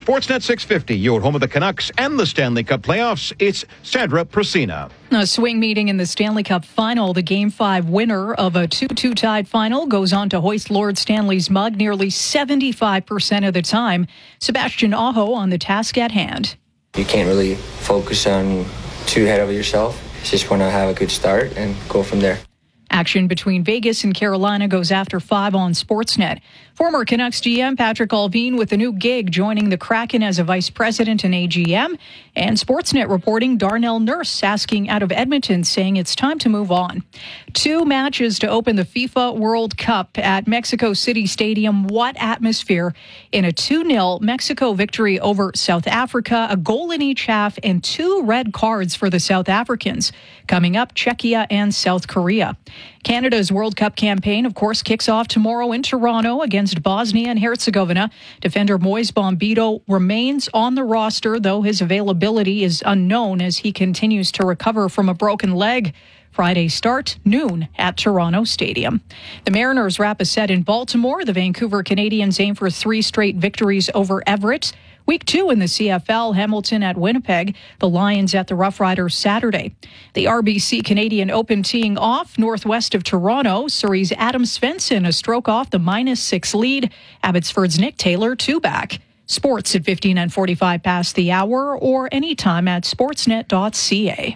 Sportsnet 650, your home of the Canucks and the Stanley Cup playoffs. It's Sandra Prasina. A swing meeting in the Stanley Cup final. The Game 5 winner of a 2-2 tied final goes on to hoist Lord Stanley's mug nearly 75% of the time. Sebastian Aho on the task at hand. You can't really focus on too ahead of yourself. You just want to have a good start and go from there. Action between Vegas and Carolina goes after 5 on Sportsnet. Former Canucks GM Patrick Allvin with a new gig, joining the Kraken as a vice president and AGM. And Sportsnet reporting Darnell Nurse asking out of Edmonton, saying it's time to move on. 2 matches to open the FIFA World Cup at Mexico City Stadium. What atmosphere in a 2-0 Mexico victory over South Africa, a goal in each half, and 2 red cards for the South Africans. Coming up, Czechia and South Korea. Canada's World Cup campaign, of course, kicks off tomorrow in Toronto against Bosnia and Herzegovina. Defender Moise Bombito remains on the roster, though his availability is unknown as he continues to recover from a broken leg. Friday start, noon at Toronto Stadium. The Mariners wrap a set in Baltimore. The Vancouver Canadians aim for 3 straight victories over Everett. Week 2 in the CFL, Hamilton at Winnipeg. The Lions at the Rough Riders Saturday. The RBC Canadian Open teeing off northwest of Toronto. Surrey's Adam Svensson a stroke off the -6 lead. Abbotsford's Nick Taylor 2 back. Sports at 15 and 45 past the hour or anytime at sportsnet.ca.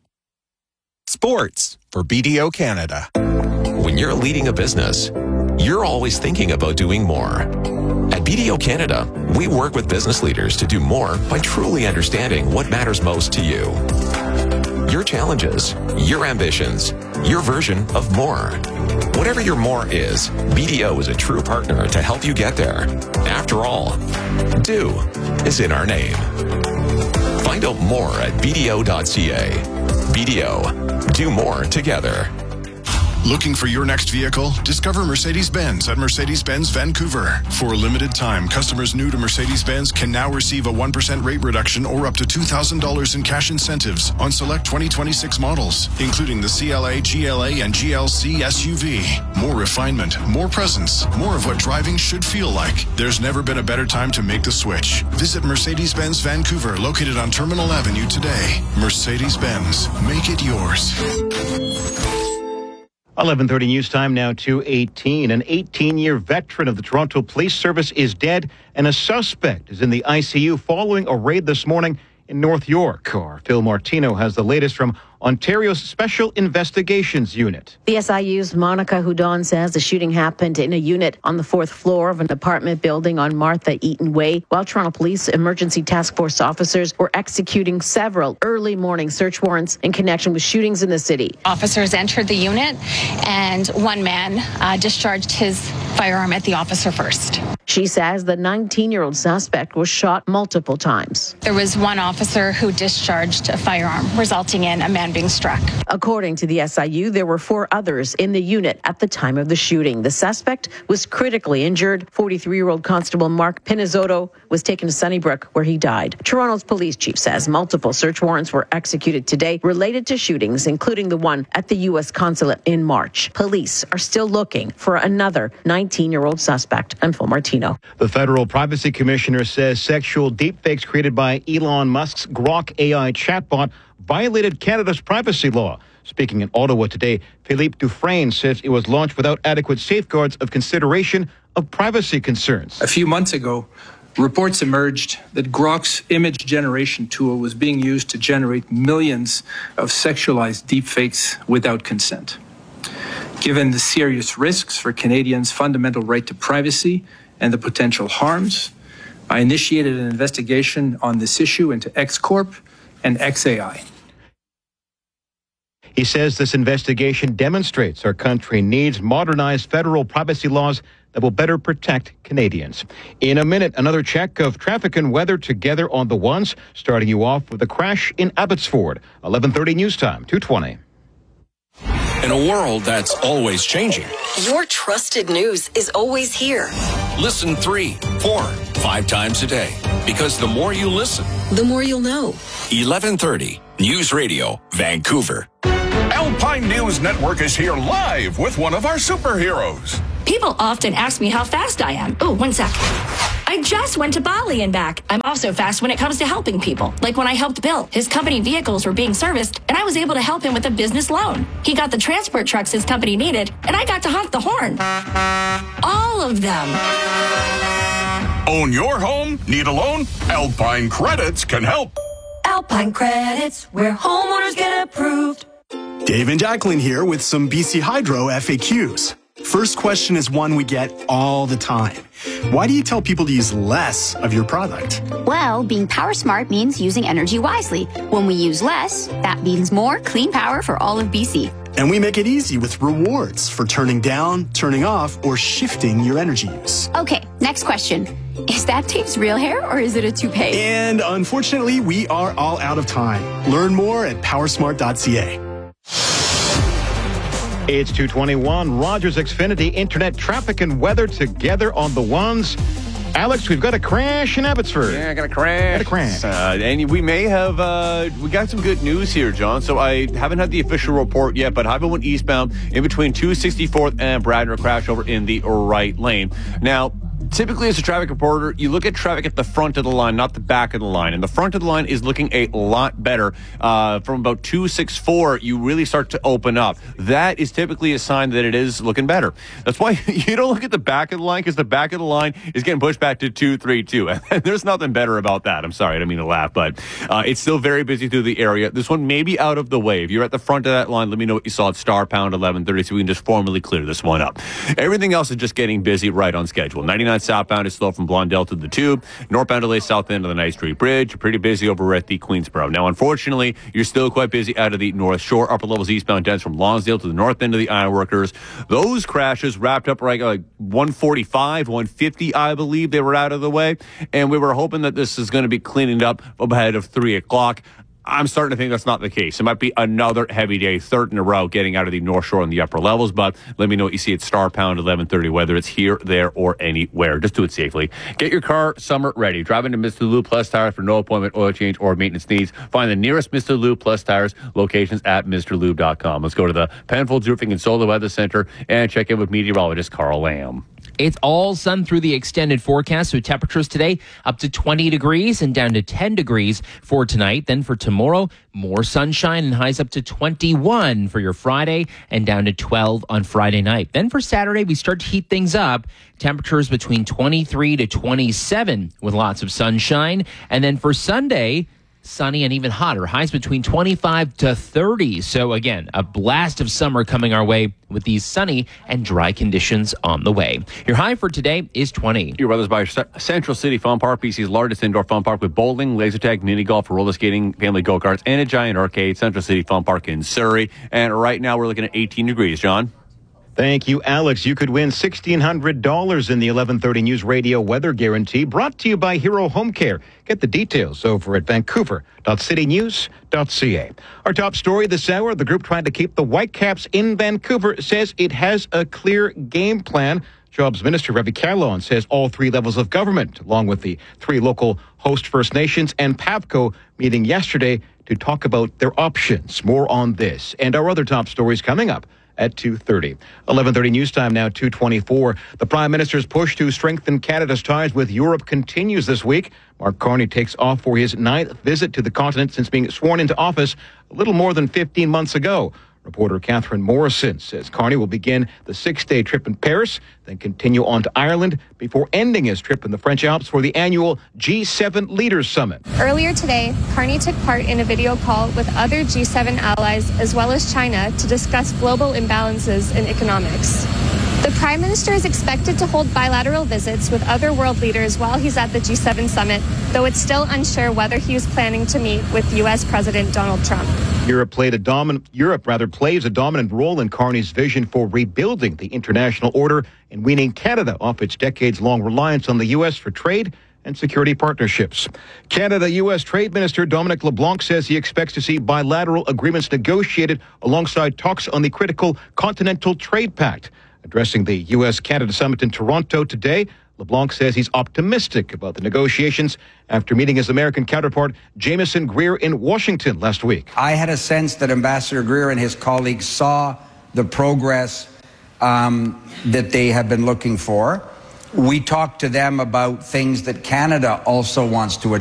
Sports for BDO Canada. When you're leading a business, you're always thinking about doing more. At BDO Canada, we work with business leaders to do more by truly understanding what matters most to you. Your challenges, your ambitions, your version of more. Whatever your more is, BDO is a true partner to help you get there. After all, do is in our name. Find out more at BDO.ca. BDO, do more together. Looking for your next vehicle? Discover Mercedes-Benz at Mercedes-Benz Vancouver. For a limited time, customers new to Mercedes-Benz can now receive a 1% rate reduction or up to $2,000 in cash incentives on select 2026 models, including the CLA, GLA, and GLC SUV. More refinement, more presence, more of what driving should feel like. There's never been a better time to make the switch. Visit Mercedes-Benz Vancouver, located on Terminal Avenue today. Mercedes-Benz, make it yours. 11:30 news time now, 2:18. An 18-year veteran of the Toronto Police Service is dead, and a suspect is in the ICU following a raid this morning in North York. Our Phil Martino has the latest from Ontario's Special Investigations Unit. The SIU's Monica Houdon says the shooting happened in a unit on the 4th floor of an apartment building on Martha Eaton Way, while Toronto Police Emergency Task Force officers were executing several early morning search warrants in connection with shootings in the city. Officers entered the unit, and one man discharged his firearm at the officer first. She says the 19-year-old suspect was shot multiple times. There was one officer who discharged a firearm, resulting in a man being struck. According to the SIU, there were 4 others in the unit at the time of the shooting. The suspect was critically injured. 43-year-old Constable Mark Pinizotto was taken to Sunnybrook, where he died. Toronto's police chief says multiple search warrants were executed today related to shootings, including the one at the U.S. consulate in March. Police are still looking for another 19-year-old suspect. I'm Phil Martino. The Federal Privacy Commissioner says sexual deepfakes created by Elon Musk's Grok AI chatbot violated Canada's privacy law. Speaking in Ottawa today, Philippe Dufresne says it was launched without adequate safeguards of consideration of privacy concerns. A few months ago, reports emerged that Grok's image generation tool was being used to generate millions of sexualized deepfakes without consent. Given the serious risks for Canadians' fundamental right to privacy and the potential harms, I initiated an investigation on this issue into X Corp and XAI. He says this investigation demonstrates our country needs modernized federal privacy laws that will better protect Canadians. In a minute, another check of traffic and weather together on the ones, starting you off with a crash in Abbotsford. 11:30 news time, 2:20. In a world that's always changing, your trusted news is always here. Listen 3, 4, 5 times a day. Because the more you listen, the more you'll know. 1130 News Radio, Vancouver. Alpine News Network is here live with one of our superheroes. People often ask me how fast I am. Oh, 1 sec. I just went to Bali and back. I'm also fast when it comes to helping people. Like when I helped Bill. His company vehicles were being serviced, and I was able to help him with a business loan. He got the transport trucks his company needed, and I got to honk the horn. All of them. Own your home? Need a loan? Alpine Credits can help. Alpine Credits, where homeowners get approved. Dave and Jacqueline here with some BC Hydro FAQs. First question is one we get all the time. Why do you tell people to use less of your product? Well, being power smart means using energy wisely. When we use less, that means more clean power for all of BC. And we make it easy with rewards for turning down, turning off, or shifting your energy use. Okay, next question. Is that Dave's real hair or is it a toupee? And unfortunately, we are all out of time. Learn more at powersmart.ca. It's 2:21. Rogers Xfinity, internet, traffic, and weather together on the ones. Alex, we've got a crash in Abbotsford. Yeah, got a crash. And we may have, we got some good news here, John. So I haven't had the official report yet, but Highway 1 eastbound in between 264th and Bradner, crash over in the right lane. Now, typically, as a traffic reporter, you look at traffic at the front of the line, not the back of the line. And the front of the line is looking a lot better. From about 264, you really start to open up. That is typically a sign that it is looking better. That's why you don't look at the back of the line, because the back of the line is getting pushed back to 232. And there's nothing better about that. I'm sorry, I didn't mean to laugh, but it's still very busy through the area. This one may be out of the way. If you're at the front of that line, let me know what you saw at star pound 1130 so we can just formally clear this one up. Everything else is just getting busy right on schedule. 99 southbound is slow from Blondell to the Tube. Northbound delays south end of the Knight Street Bridge. You're pretty busy over at the Queensboro. Now, unfortunately, you're still quite busy out of the North Shore. Upper levels eastbound dense from Lonsdale to the north end of the Ironworkers. Those crashes wrapped up right like 145, 150, I believe they were out of the way. And we were hoping that this is going to be cleaning up ahead of 3 o'clock. I'm starting to think that's not the case. It might be another heavy day, third in a row, getting out of the North Shore on the upper levels. But let me know what you see at star pound 1130, whether it's here, there, or anywhere. Just do it safely. Get your car summer ready. Drive into Mr. Lube Plus Tires for no appointment, oil change, or maintenance needs. Find the nearest Mr. Lube Plus Tires locations at MrLube.com. Let's go to the Penfolds Roofing and Solar Weather Center and check in with meteorologist Carl Lamb. It's all sun through the extended forecast, with temperatures today up to 20 degrees and down to 10 degrees for tonight. Then for tomorrow, more sunshine and highs up to 21 for your Friday and down to 12 on Friday night. Then for Saturday, we start to heat things up. Temperatures between 23 to 27 with lots of sunshine. And then for Sunday, sunny and even hotter. Highs between 25 to 30. So again, a blast of summer coming our way with these sunny and dry conditions on the way. Your high for today is 20. Your weather's by Central City Fun Park, BC's largest indoor fun park with bowling, laser tag, mini golf, roller skating, family go-karts, and a giant arcade. Central City Fun Park in Surrey. And right now we're looking at 18 degrees. John? Thank you, Alex. You could win $1,600 in the 1130 News Radio Weather Guarantee, brought to you by Hero Home Care. Get the details over at vancouver.citynews.ca. Our top story this hour, the group trying to keep the Whitecaps in Vancouver says it has a clear game plan. Jobs Minister Ravi Kahlon says all three levels of government, along with the three local host First Nations and PAVCO, meeting yesterday to talk about their options. More on this and our other top stories coming up at 2:30. 11:30 news time now, 2:24. The Prime Minister's push to strengthen Canada's ties with Europe continues this week. Mark Carney takes off for his 9th visit to the continent since being sworn into office a little more than 15 months ago. Reporter Catherine Morrison says Carney will begin the 6-day trip in Paris, then continue on to Ireland before ending his trip in the French Alps for the annual G7 Leaders Summit. Earlier today, Carney took part in a video call with other G7 allies as well as China to discuss global imbalances in economics. The Prime Minister is expected to hold bilateral visits with other world leaders while he's at the G7 summit, though it's still unsure whether he was planning to meet with U.S. President Donald Trump. Europe plays a dominant role in Carney's vision for rebuilding the international order and weaning Canada off its decades-long reliance on the U.S. for trade and security partnerships. Canada-U.S. Trade Minister Dominic LeBlanc says he expects to see bilateral agreements negotiated alongside talks on the critical Continental Trade Pact. Addressing the U.S.-Canada summit in Toronto today, LeBlanc says he's optimistic about the negotiations after meeting his American counterpart, Jameson Greer, in Washington last week. I had a sense that Ambassador Greer and his colleagues saw the progress that they have been looking for. We talked to them about things that Canada also wants to